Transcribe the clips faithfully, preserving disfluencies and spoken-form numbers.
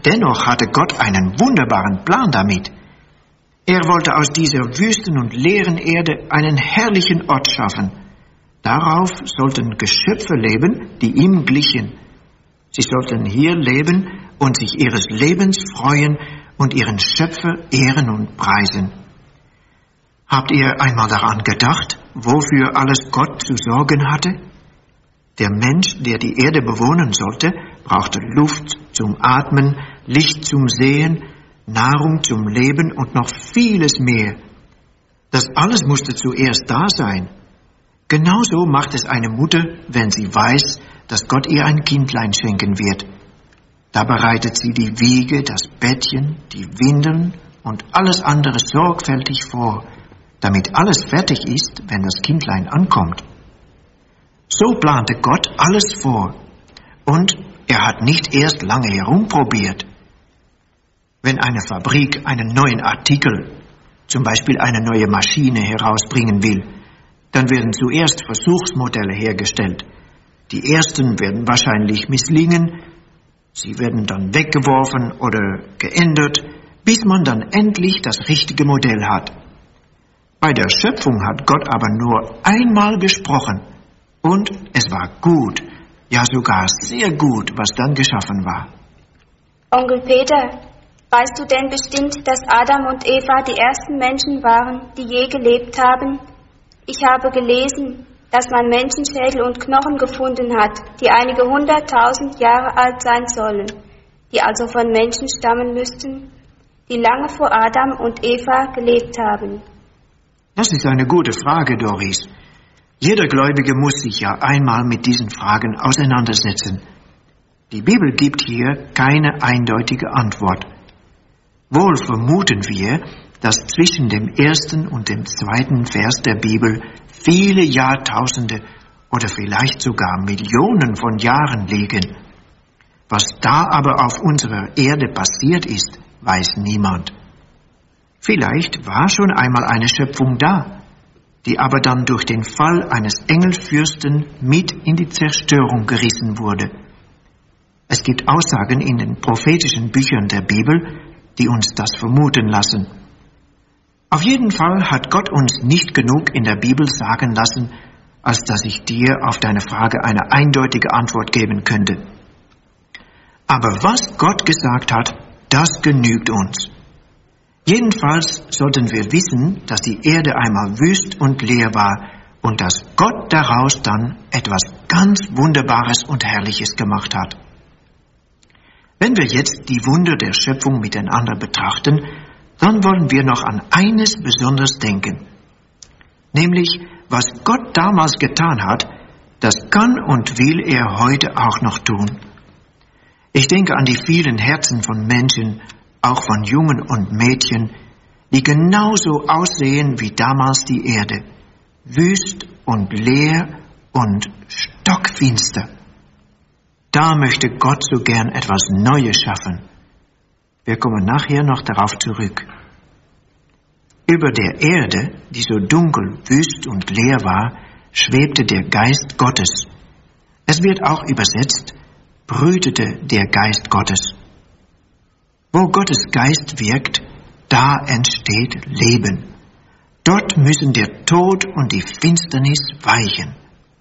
Dennoch hatte Gott einen wunderbaren Plan damit. Er wollte aus dieser wüsten und leeren Erde einen herrlichen Ort schaffen. Darauf sollten Geschöpfe leben, die ihm glichen. Sie sollten hier leben und sich ihres Lebens freuen und ihren Schöpfer ehren und preisen. Habt ihr einmal daran gedacht, wofür alles Gott zu sorgen hatte? Der Mensch, der die Erde bewohnen sollte, brauchte Luft zum Atmen, Licht zum Sehen, Nahrung zum Leben und noch vieles mehr. Das alles musste zuerst da sein. Genauso macht es eine Mutter, wenn sie weiß, dass Gott ihr ein Kindlein schenken wird. Da bereitet sie die Wiege, das Bettchen, die Windeln und alles andere sorgfältig vor, damit alles fertig ist, wenn das Kindlein ankommt. So plante Gott alles vor und er hat nicht erst lange herumprobiert. Wenn eine Fabrik einen neuen Artikel, zum Beispiel eine neue Maschine herausbringen will, dann werden zuerst Versuchsmodelle hergestellt. Die ersten werden wahrscheinlich misslingen, sie werden dann weggeworfen oder geändert, bis man dann endlich das richtige Modell hat. Bei der Schöpfung hat Gott aber nur einmal gesprochen und es war gut, ja sogar sehr gut, was dann geschaffen war. Onkel Peter, weißt du denn bestimmt, dass Adam und Eva die ersten Menschen waren, die je gelebt haben? Ich habe gelesen, dass man Menschenschädel und Knochen gefunden hat, die einige hunderttausend Jahre alt sein sollen, die also von Menschen stammen müssten, die lange vor Adam und Eva gelebt haben. Das ist eine gute Frage, Doris. Jeder Gläubige muss sich ja einmal mit diesen Fragen auseinandersetzen. Die Bibel gibt hier keine eindeutige Antwort. Wohl vermuten wir, dass zwischen dem ersten und dem zweiten Vers der Bibel viele Jahrtausende oder vielleicht sogar Millionen von Jahren liegen. Was da aber auf unserer Erde passiert ist, weiß niemand. Vielleicht war schon einmal eine Schöpfung da, die aber dann durch den Fall eines Engelfürsten mit in die Zerstörung gerissen wurde. Es gibt Aussagen in den prophetischen Büchern der Bibel, die uns das vermuten lassen. Auf jeden Fall hat Gott uns nicht genug in der Bibel sagen lassen, als dass ich dir auf deine Frage eine eindeutige Antwort geben könnte. Aber was Gott gesagt hat, das genügt uns. Jedenfalls sollten wir wissen, dass die Erde einmal wüst und leer war und dass Gott daraus dann etwas ganz Wunderbares und Herrliches gemacht hat. Wenn wir jetzt die Wunder der Schöpfung miteinander betrachten, dann wollen wir noch an eines besonders denken. Nämlich, was Gott damals getan hat, das kann und will er heute auch noch tun. Ich denke an die vielen Herzen von Menschen, auch von Jungen und Mädchen, die genauso aussehen wie damals die Erde, wüst und leer und stockfinster. Da möchte Gott so gern etwas Neues schaffen. Wir kommen nachher noch darauf zurück. Über der Erde, die so dunkel, wüst und leer war, schwebte der Geist Gottes. Es wird auch übersetzt, brütete der Geist Gottes. Wo Gottes Geist wirkt, da entsteht Leben. Dort müssen der Tod und die Finsternis weichen.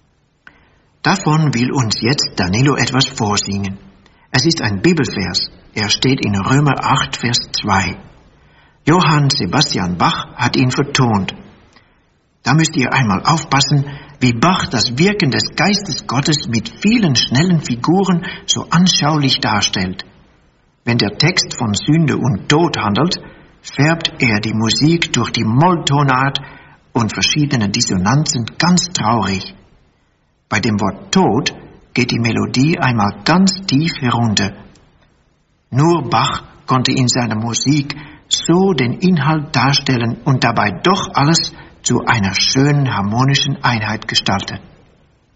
Davon will uns jetzt Danilo etwas vorsingen. Es ist ein Bibelvers. Er steht in Römer acht, Vers zwei. Johann Sebastian Bach hat ihn vertont. Da müsst ihr einmal aufpassen, wie Bach das Wirken des Geistes Gottes mit vielen schnellen Figuren so anschaulich darstellt. Wenn der Text von Sünde und Tod handelt, färbt er die Musik durch die Molltonart und verschiedene Dissonanzen ganz traurig. Bei dem Wort Tod geht die Melodie einmal ganz tief herunter. Nur Bach konnte in seiner Musik so den Inhalt darstellen und dabei doch alles zu einer schönen harmonischen Einheit gestalten.